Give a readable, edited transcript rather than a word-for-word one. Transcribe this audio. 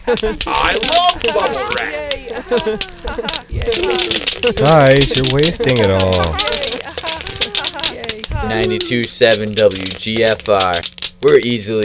I love bubble wrap. Guys, you're wasting it all. 92.7 WGFR. We're easily